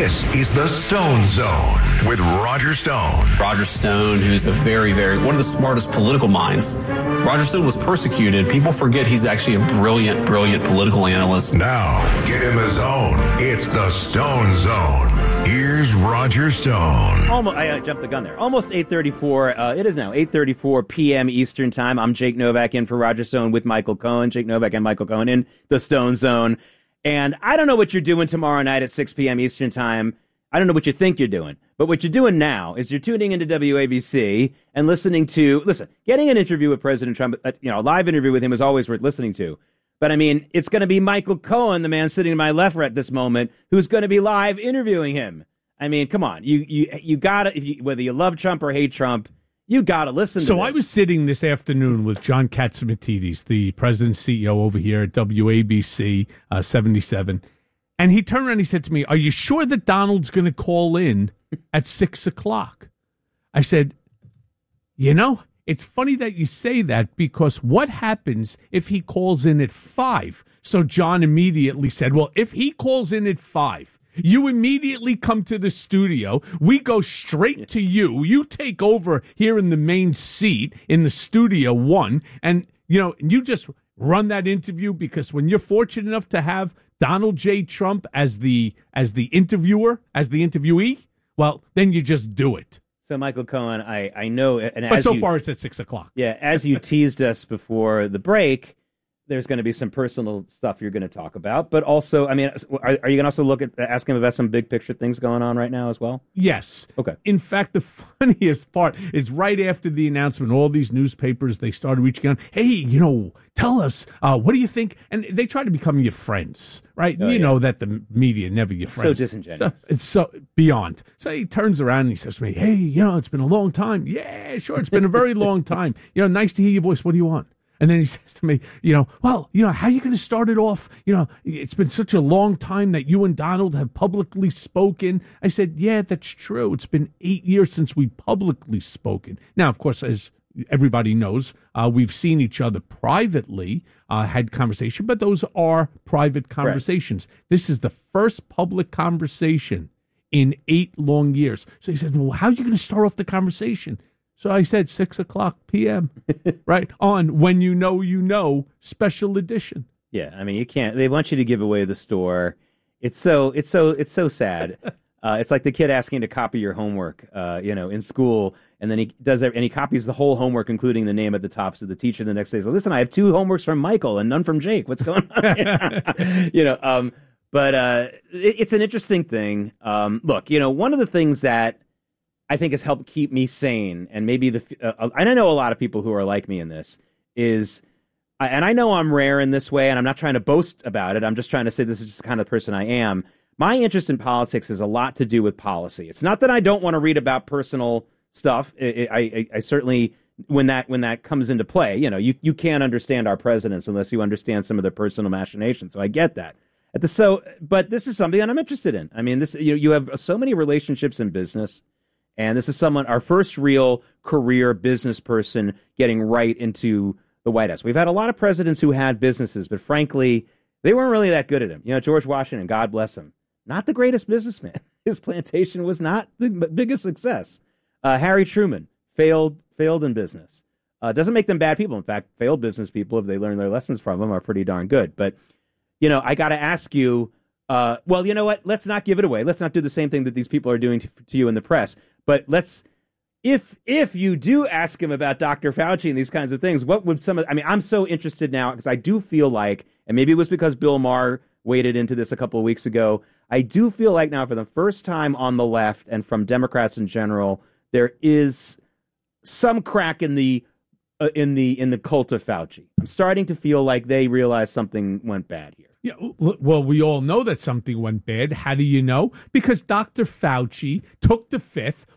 This is the Stone Zone with Roger Stone. Roger Stone, who's a very, one of the smartest political minds. Roger Stone was persecuted. People forget he's actually a brilliant political analyst. Now, get in the zone. It's the Stone Zone. Here's Roger Stone. I jumped the gun there. Almost 8:34. It is now 8:34 p.m. Eastern Time. I'm Jake Novak in for Roger Stone with Michael Cohen. Jake Novak and Michael Cohen in the Stone Zone. And I don't know what you're doing tomorrow night at 6 p.m. Eastern Time. I don't know what you think you're doing. But what you're doing now is you're tuning into WABC and getting an interview with President Trump, a live interview with him is always worth listening to. But, I mean, it's going to be Michael Cohen, the man sitting to my left at this moment, who's going to be live interviewing him. I mean, come on. You got to, whether you love Trump or hate Trump, you got to listen to this. So I was sitting this afternoon with John Catsimatidis, the president CEO over here at WABC 77, and he turned around and he said to me, "Are you sure that Donald's going to call in at 6 o'clock?" I said, it's funny that you say that, because what happens if he calls in at 5? So John immediately said, well, if he calls in at 5, you immediately come to the studio. We go straight to you. You take over here in the main seat in the Studio One, and you just run that interview, because when you're fortunate enough to have Donald J. Trump as the interviewer, as the interviewee, well, then you just do it. So, Michael Cohen, I know, but so far it's at 6 o'clock. Yeah, as you teased us before the break, there's going to be some personal stuff you're going to talk about, but also, I mean, are you going to also ask him about some big picture things going on right now as well? Yes. Okay. In fact, the funniest part is right after the announcement, all these newspapers, they started reaching out. Hey, tell us, what do you think? And they try to become your friends, right? Oh, know that the media never your friends. So disingenuous. It's so beyond. So he turns around and he says to me, hey, it's been a long time. Yeah, sure. It's been a very long time. Nice to hear your voice. What do you want? And then he says to me, how are you going to start it off? It's been such a long time that you and Donald have publicly spoken. I said, yeah, that's true. It's been 8 years since we publicly spoken. Now, of course, as everybody knows, we've seen each other privately, had conversation, but those are private conversations. Right. This is the first public conversation in 8 long years. So he said, well, how are you going to start off the conversation? So I said 6 o'clock p.m. right on When You Know, special edition. Yeah, I mean, you can't. They want you to give away the store. It's so sad. It's like the kid asking to copy your homework, in school, and then he does that, and he copies the whole homework, including the name at the top. So the teacher the next day says, "Listen, I have 2 homeworks from Michael and none from Jake. What's going on?" But it's an interesting thing. Look, one of the things that I think has helped keep me sane, and maybe and I know a lot of people who are like me in this, is, and I know I'm rare in this way, and I'm not trying to boast about it. I'm just trying to say this is just the kind of person I am. My interest in politics has a lot to do with policy. It's not that I don't want to read about personal stuff. I certainly, when that comes into play, you can't understand our presidents unless you understand some of their personal machinations. So I get that. But this is something that I'm interested in. I mean, this you have so many relationships in business. And this is our first real career business person getting right into the White House. We've had a lot of presidents who had businesses, but frankly, they weren't really that good at them. George Washington, God bless him, not the greatest businessman. His plantation was not the biggest success. Harry Truman failed in business. Doesn't make them bad people. In fact, failed business people, if they learn their lessons from them, are pretty darn good. But, I got to ask you, well, you know what? Let's not give it away. Let's not do the same thing that these people are doing to you in the press. But if you do ask him about Dr. Fauci and these kinds of things, what would I'm so interested now, because I do feel like, and maybe it was because Bill Maher waded into this a couple of weeks ago, I do feel like now for the first time on the left and from Democrats in general, there is some crack in the cult of Fauci. I'm starting to feel like they realize something went bad here. Yeah, well, we all know that something went bad. How do you know? Because Dr. Fauci took the fifth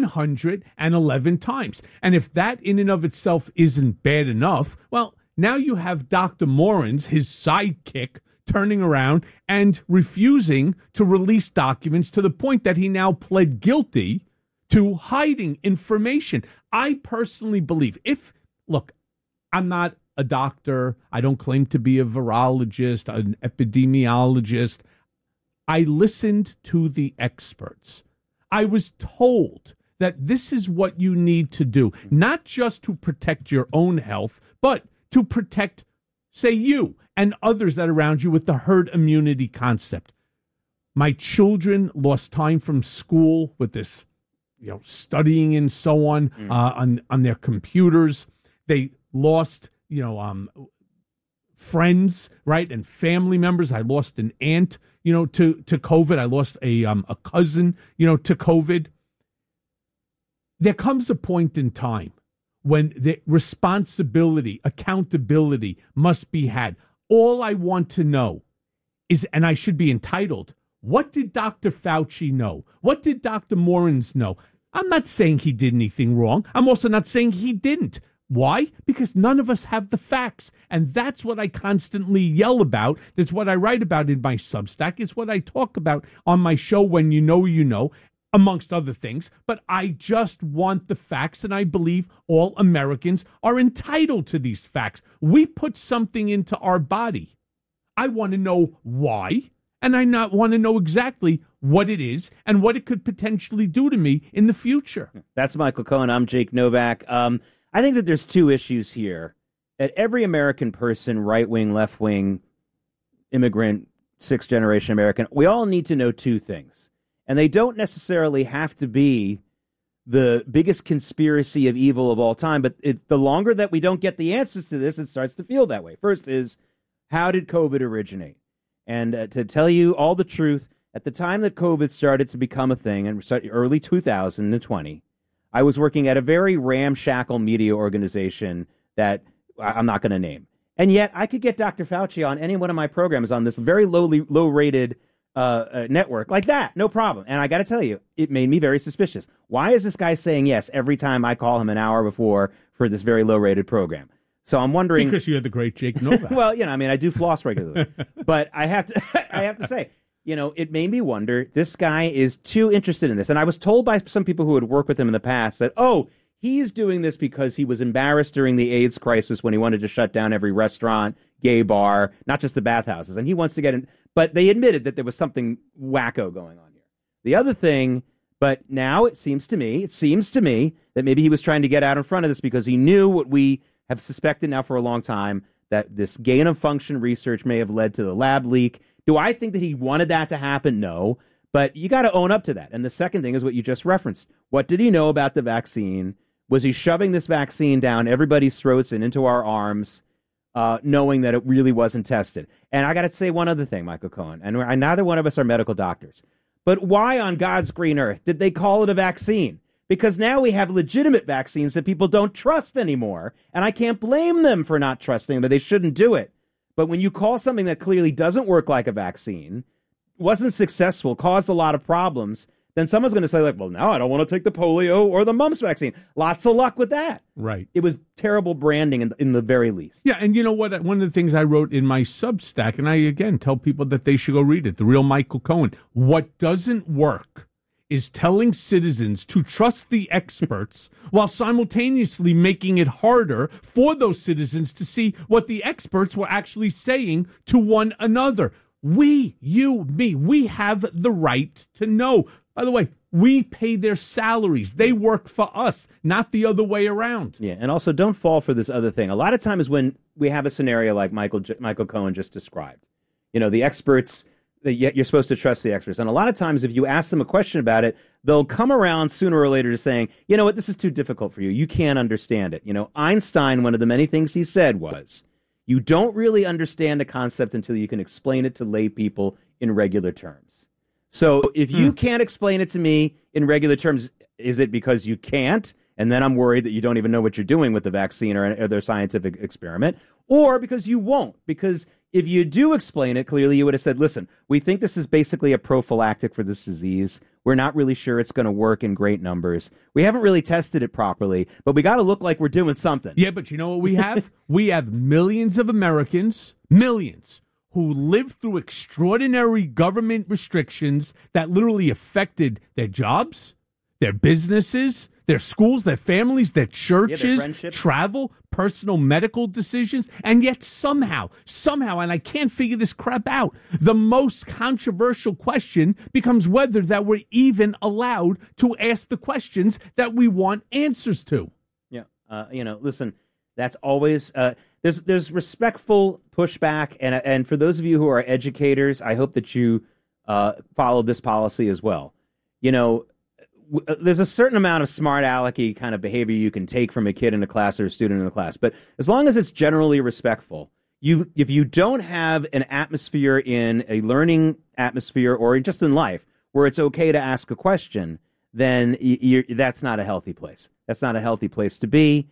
111 times. And if that in and of itself isn't bad enough, well, now you have Dr. Morans, his sidekick, turning around and refusing to release documents to the point that he now pled guilty to hiding information. I personally believe look, I'm not a doctor. I don't claim to be a virologist, an epidemiologist. I listened to the experts. I was told that this is what you need to do, not just to protect your own health, but to protect, say, you and others that are around you with the herd immunity concept. My children lost time from school with this, studying and so on, on their computers. They lost, friends, right, and family members. I lost an aunt, to COVID. I lost a cousin, to COVID. There comes a point in time when the responsibility, accountability must be had. All I want to know is, and I should be entitled, what did Dr. Fauci know? What did Dr. Morens know? I'm not saying he did anything wrong. I'm also not saying he didn't. Why? Because none of us have the facts. And that's what I constantly yell about. That's what I write about in my Substack. It's what I talk about on my show, When You Know, amongst other things. But I just want the facts, and I believe all Americans are entitled to these facts. We put something into our body. I want to know why, and I not want to know exactly what it is and what it could potentially do to me in the future. That's Michael Cohen. I'm Jake Novak. I think that there's two issues here. At every American person, right-wing, left-wing, immigrant, sixth-generation American, we all need to know two things. And they don't necessarily have to be the biggest conspiracy of evil of all time, but the longer that we don't get the answers to this, it starts to feel that way. First is, how did COVID originate? And to tell you all the truth, at the time that COVID started to become a thing, in early 2020, I was working at a very ramshackle media organization that I'm not going to name. And yet I could get Dr. Fauci on any one of my programs on this very low-rated network like that, no problem. And I got to tell you, it made me very suspicious. Why is this guy saying yes every time I call him an hour before for this very low-rated program? So I'm wondering, because you're the great Jake Novak. Well, I do floss regularly, but I have to say, it made me wonder. This guy is too interested in this, and I was told by some people who had worked with him in the past that, he's doing this because he was embarrassed during the AIDS crisis when he wanted to shut down every restaurant, gay bar, not just the bathhouses, and he wants to get in. But they admitted that there was something wacko going on here. The other thing, but now it seems to me that maybe he was trying to get out in front of this because he knew what we have suspected now for a long time, that this gain of function research may have led to the lab leak. Do I think that he wanted that to happen? No. But you got to own up to that. And the second thing is what you just referenced. What did he know about the vaccine? Was he shoving this vaccine down everybody's throats and into our arms, knowing that it really wasn't tested? And I got to say one other thing, Michael Cohen, and neither one of us are medical doctors, but why on God's green earth did they call it a vaccine? Because now we have legitimate vaccines that people don't trust anymore, and I can't blame them for not trusting, but they shouldn't do it. But when you call something that clearly doesn't work like a vaccine, wasn't successful, caused a lot of problems, then someone's going to say, well, now I don't want to take the polio or the mumps vaccine. Lots of luck with that. Right. It was terrible branding in the very least. Yeah, and you know what? One of the things I wrote in my Substack, and I, again, tell people that they should go read it, The Real Michael Cohen, what doesn't work is telling citizens to trust the experts while simultaneously making it harder for those citizens to see what the experts were actually saying to one another. We, you, me, we have the right to know. By the way, we pay their salaries. They work for us, not the other way around. Yeah, and also don't fall for this other thing. A lot of times when we have a scenario like Michael Cohen just described, the experts, you're supposed to trust the experts. And a lot of times if you ask them a question about it, they'll come around sooner or later to saying, you know what, this is too difficult for you. You can't understand it. Einstein, one of the many things he said was, you don't really understand a concept until you can explain it to lay people in regular terms. So if you can't explain it to me in regular terms, is it because you can't? And then I'm worried that you don't even know what you're doing with the vaccine or their scientific experiment, or because you won't. Because if you do explain it clearly, you would have said, listen, we think this is basically a prophylactic for this disease. We're not really sure it's going to work in great numbers. We haven't really tested it properly, but we got to look like we're doing something. Yeah, but you know what we have? We have millions of Americans, millions, who lived through extraordinary government restrictions that literally affected their jobs, their businesses, their schools, their families, their churches, friendships. travel, personal medical decisions, and yet somehow, and I can't figure this crap out, the most controversial question becomes whether that we're even allowed to ask the questions that we want answers to. Yeah. Listen, that's always there's respectful pushback, and for those of you who are educators, I hope that you follow this policy as well. There's a certain amount of smart alecky kind of behavior you can take from a kid in a class or a student in a class, but as long as it's generally respectful, if you don't have an atmosphere in a learning atmosphere or just in life where it's okay to ask a question, then that's not a healthy place. That's not a healthy place to be.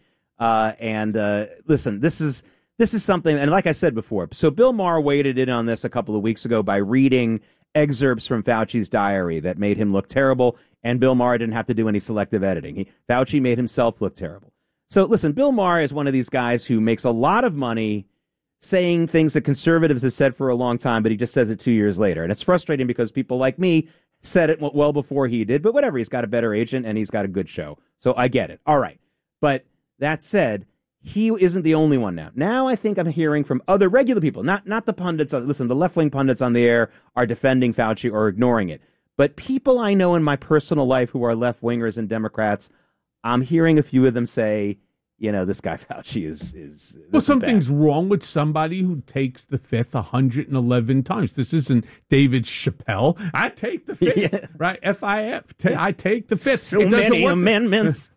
Listen, this is something, and like I said before, so Bill Maher waded in on this a couple of weeks ago by reading excerpts from Fauci's diary that made him look terrible, and Bill Maher didn't have to do any selective editing. Fauci made himself look terrible. So listen, Bill Maher is one of these guys who makes a lot of money saying things that conservatives have said for a long time, but he just says it 2 years later. And it's frustrating because people like me said it well before he did, but whatever, he's got a better agent and he's got a good show. So I get it. All right. But that said, he isn't the only one now. Now I think I'm hearing from other regular people, not the pundits. Listen, the left-wing pundits on the air are defending Fauci or ignoring it. But people I know in my personal life who are left-wingers and Democrats, I'm hearing a few of them say, this guy Fauci is well, something's wrong with somebody who takes the fifth 111 times. This isn't David Chappelle. I take the fifth, yeah. Right? F-I-F. I take the fifth. So many amendments.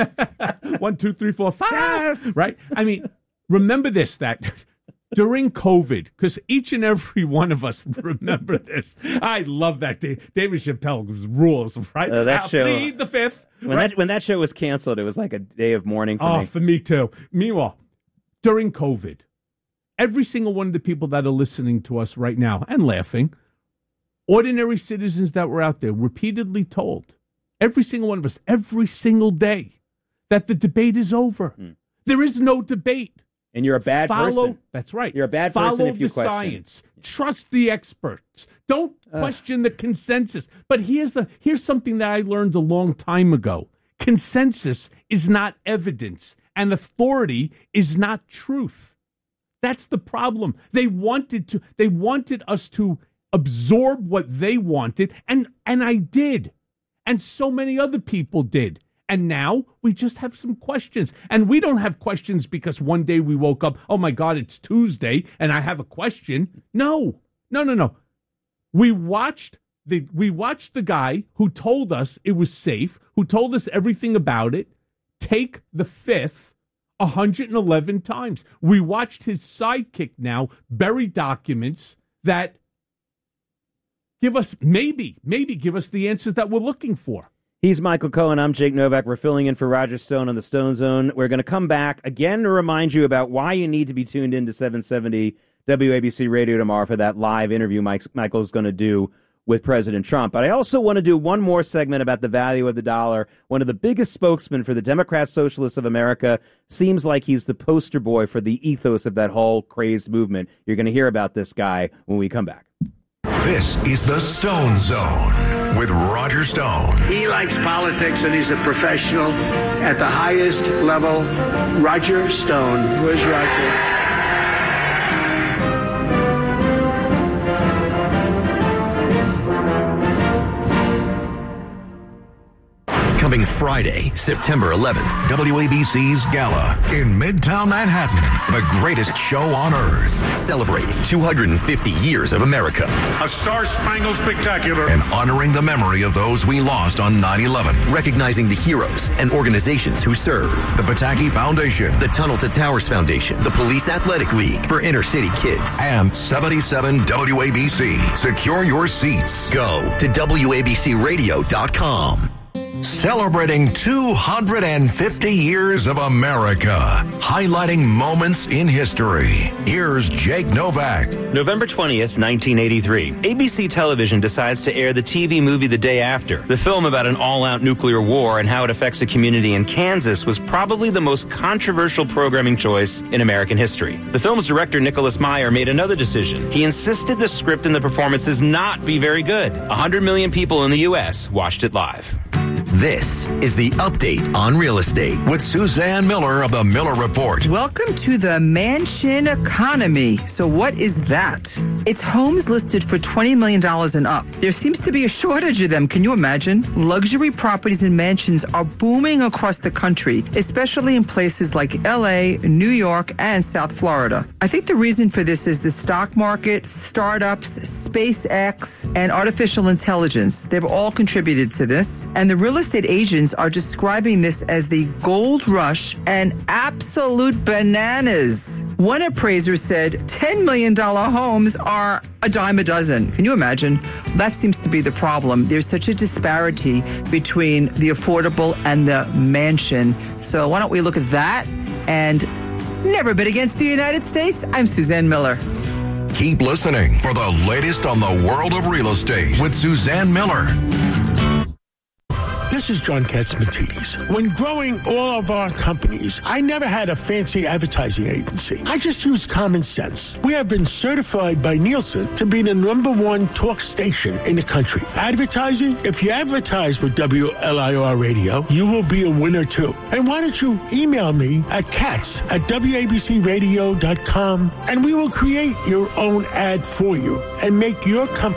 1, 2, 3, 4, 5. Right? I mean, remember this, that during COVID, because each and every one of us remember this. I love that. David Chappelle rules, right? That show, plead the fifth. When that show was canceled, it was like a day of mourning for me. Oh, for me too. Meanwhile, during COVID, every single one of the people that are listening to us right now and laughing, ordinary citizens that were out there repeatedly told, every single one of us, every single day, that the debate is over. There is no debate. And you're a bad person. That's right. You're a bad person if you question. Follow the science. Trust the experts. Don't question the consensus. But here's something that I learned a long time ago. Consensus is not evidence, and authority is not truth. That's the problem. They wanted us to absorb what they wanted, and I did. And so many other people did. And now we just have some questions. And we don't have questions because one day we woke up, oh my God, it's Tuesday and I have a question. No. We watched the guy who told us it was safe, who told us everything about it, take the fifth 111 times. We watched his sidekick now bury documents that give us, maybe give us the answers that we're looking for. He's Michael Cohen. I'm Jake Novak. We're filling in for Roger Stone on the Stone Zone. We're going to come back again to remind you about why you need to be tuned in to 770 WABC Radio tomorrow for that live interview Michael's going to do with President Trump. But I also want to do one more segment about the value of the dollar. One of the biggest spokesmen for the Democrat Socialists of America seems like he's the poster boy for the ethos of that whole crazed movement. You're going to hear about this guy when we come back. This is the Stone Zone with Roger Stone. He likes politics and he's a professional at the highest level. Roger Stone. Where's Roger? Coming Friday, September 11th. WABC's Gala in Midtown Manhattan. The greatest show on earth. Celebrate 250 years of America. A star-spangled spectacular. And honoring the memory of those we lost on 9/11. Recognizing the heroes and organizations who serve. The Pataki Foundation. The Tunnel to Towers Foundation. The Police Athletic League for inner city kids. And 77 WABC. Secure your seats. Go to WABCRadio.com. Celebrating 250 years of America. Highlighting moments in history. Here's Jake Novak. November 20th, 1983. ABC Television decides to air the TV movie The Day After. The film about an all-out nuclear war and how it affects a community in Kansas was probably the most controversial programming choice in American history. The film's director, Nicholas Meyer, made another decision. He insisted the script and the performances not be very good. 100 million people in the U.S. watched it live. This is the Update on Real Estate with Suzanne Miller of the Miller Report. Welcome to the mansion economy. So what is that? It's homes listed for $20 million and up. There seems to be a shortage of them. Can you imagine? Luxury properties and mansions are booming across the country, especially in places like LA, New York, and South Florida. I think the reason for this is the stock market, startups, SpaceX, and artificial intelligence. They've all contributed to this. And the real estate agents are describing this as the gold rush and absolute bananas. One appraiser said $10 million homes are a dime a dozen. Can you imagine? That seems to be the problem. There's such a disparity between the affordable and the mansion. So why don't we look at that and never bid against the United States? I'm Suzanne Miller. Keep listening for the latest on the world of real estate with Suzanne Miller. This is John Catsimatidis. When growing all of our companies, I never had a fancy advertising agency. I just used common sense. We have been certified by Nielsen to be the #1 talk station in the country. Advertising? If you advertise with WLIR Radio, you will be a winner too. And why don't you email me at cats@wabcradio.com and we will create your own ad for you and make your company